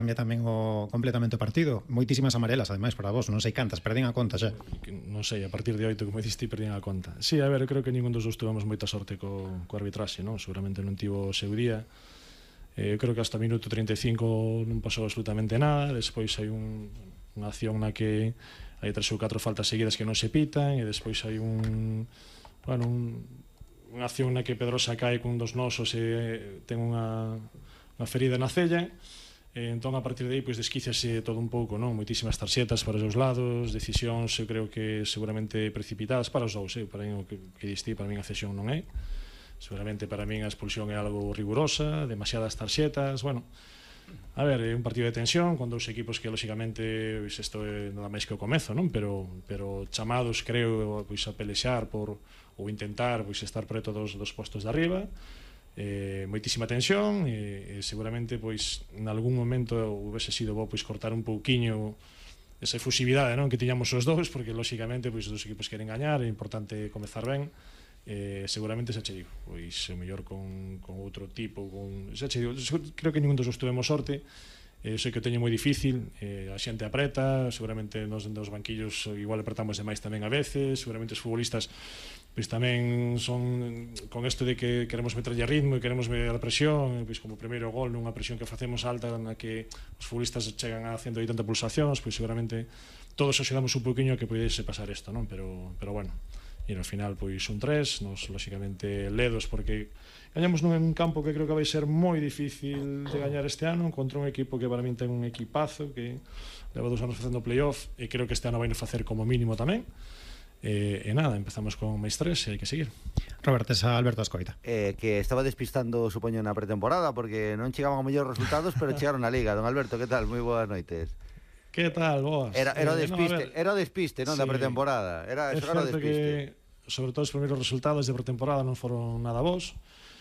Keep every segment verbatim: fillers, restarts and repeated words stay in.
Cambia tamén o completamente o partido. Moitísimas amarelas, ademais, para vos, non sei cantas, perdín a conta xa. Non sei, a partir de oito, como diciste, perdín a conta. Sí, a ver, eu creo que ningún dos dous tuvemos moita sorte co, co arbitraxe, non? Seguramente non tivo o seu día. Eu eh, creo que hasta o minuto trinta e cinco non pasou absolutamente nada. Despois hai un, unha acción na que hai tres ou catro faltas seguidas que non se pitan, e despois hai un, bueno, un, unha acción na que Pedrosa cae cun dos nosos e ten unha, unha ferida na cella. E entón, a partir de aí, pois, desquíciase todo un pouco, non? Moitísimas tarxetas para os dous lados, decisións, eu creo que seguramente precipitadas para os dous, eh? Para mí, o que, que diste, para mí a cesión non é. Seguramente para min a expulsión é algo rigurosa, demasiadas tarxetas, bueno. A ver, é un partido de tensión, con dous equipos que, lóxicamente, pois, isto é nada máis que o comezo, non? Pero, pero chamados, creo, pois, a pelexar por, ou intentar, pois, estar preto dos, dos postos de arriba. Eh, moitísima tensión e, e seguramente pois en algún momento houvese sido bo pois cortar un pouquiño esa efusividade, non, que tiñamos os dous, porque lóxicamente pois os dos equipos queren gañar, é importante comezar ben. Eh, seguramente xa che digo, pois o mellor con, con outro tipo, con, xa che digo, creo que ningún dos tuvemos sorte. Eh, sei que o teño moi difícil, eh, a xente apreta, seguramente nos dos banquillos igual apretamos demais tamén a veces, seguramente os futbolistas pois tamén son con isto de que queremos meterlle ritmo e queremos meter a presión, pois como o primeiro gol nunha presión que facemos alta na que os futbolistas chegan a ciento oitenta pulsacións, pois seguramente todos axudamos un poquinho a que pudese pasar isto, non? Pero, pero bueno, e no final pois un tres, nos lóxicamente ledos porque gañamos nun campo que creo que vai ser moi difícil de gañar este ano contra un equipo que para min ten un equipazo que leva dos anos facendo playoff e creo que este ano vai nos facer como mínimo tamén. E, e nada, empezamos con máis tres e hai que seguir. Roberto, a Alberto Ascoita. Eh, que estaba despistando, supoño, na pretemporada porque non chegaban a mellores resultados, pero chegaron na Liga. Don Alberto, que tal? Moi boas noites. Que tal, boas? Era, era o despiste, eh, no, era o despiste, non, sí, da pretemporada. Era, é era o que, despiste. sobre todo os primeiros resultados de pretemporada non foron nada bons.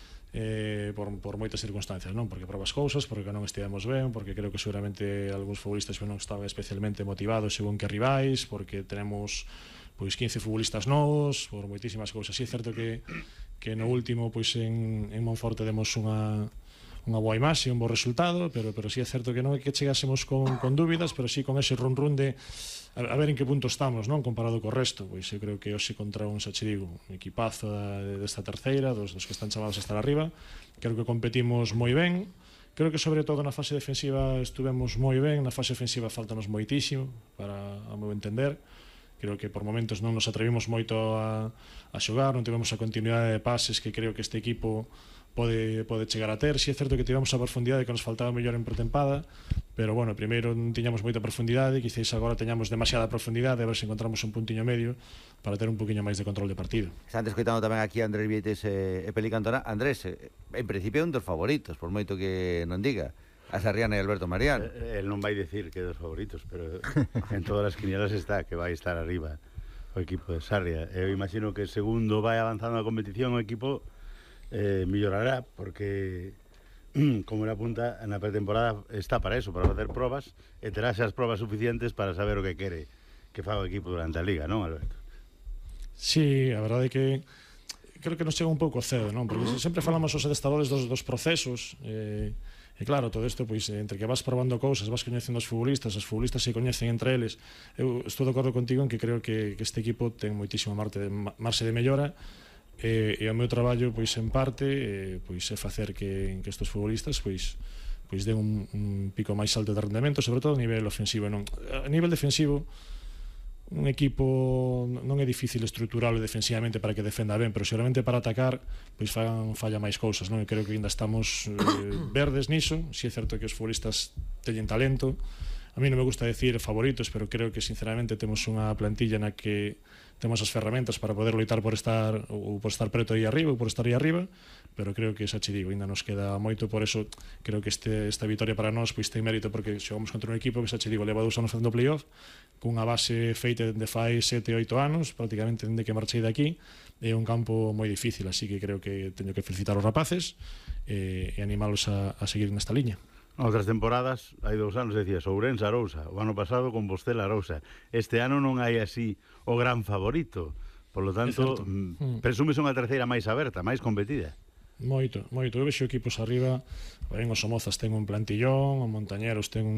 Eh, por, por moitas circunstancias, non? Porque probas cousas, porque non estivemos ben, porque creo que seguramente algúns futbolistas non estaban especialmente motivados según que rivais, porque tenemos pois quince futbolistas novos, por moitísimas cousas. Si é certo que, que no último pois en, en Monforte demos unha unha boa imaxe, un bo resultado, pero, pero si é certo que non é que chegásemos con, con dúbidas, pero si con ese run run de a, a ver en que punto estamos, non, comparado co resto. Pois eu creo que hoxe contra un, xa che digo, un equipazo desta terceira, dos, dos que están chamados a estar arriba, creo que competimos moi ben. Creo que sobre todo na fase defensiva estuvemos moi ben, na fase ofensiva faltanos moitísimo para, a meu entender. Creo que por momentos non nos atrevimos moito a, a xogar, non tivemos a continuidade de pases que creo que este equipo pode, pode chegar a ter. Si é certo que tivemos a profundidade que nos faltaba mellor en pretempada, pero bueno, primeiro non tiñamos moita profundidade, quizás agora teñamos demasiada profundidade, a ver se encontramos un puntiño medio para ter un poquinho máis de control de partido. Está escoitando tamén aquí a Andrés Vietes e, e Peli Cantona. Andrés, en principio é un dos favoritos, por moito que non diga. A Sarriana e Alberto Mariano. El non vai decir que é dos favoritos, pero en todas as quinielas está que vai estar arriba o equipo de Sarria. Eu imagino que segundo vai avanzando a competición o equipo eh, millorará, porque como era apunta, na pretemporada está para eso, para facer probas e terá as probas suficientes para saber o que quere que faga o equipo durante a Liga, non, Alberto? Sí, a verdade é que creo que nos chega un pouco cedo, non? Porque sempre falamos os adestradores dos, dos procesos e, e claro, todo isto, pois, entre que vas probando cousas, vas coñecendo os futbolistas, os futbolistas se coñecen entre eles. Eu estou de acordo contigo en que creo que, que este equipo ten moitísimo marxe de, marxe de mellora e, e o meu traballo, pois, en parte, e, pois, é facer que, que estes futbolistas, pois, pois den un, un pico máis alto de rendemento, sobre todo a nivel ofensivo, non? A nivel defensivo, un equipo non é difícil estruturarlo defensivamente para que defenda ben, pero seguramente para atacar pois fagan falla máis cousas, non? Eu creo que ainda estamos eh, verdes niso. Si é certo que os futbolistas teñen talento. A mí non me gusta decir favoritos, pero creo que sinceramente temos unha plantilla na que temos as ferramentas para poder loitar por estar ou por estar preto aí arriba ou por estar aí arriba, pero creo que xa che digo, ainda nos queda moito, por eso creo que este, esta vitória para nós pois ten mérito porque xogamos contra un equipo que xa che digo, leva dous anos facendo playoff cunha base feita de fai sete, oito anos prácticamente dende que marchei de aquí. É un campo moi difícil, así que creo que teño que felicitar os rapaces e, e animalos a, a seguir nesta liña. Outras temporadas, hai dous anos, decías, Ourense, Arousa. O ano pasado, Compostela, Arousa. Este ano non hai así o gran favorito. Por lo tanto, mm, presumes unha terceira máis aberta, máis competida. Moito, moito. Eu vexo equipos arriba, ben, os Somozas ten un plantillón, o Montañeros ten un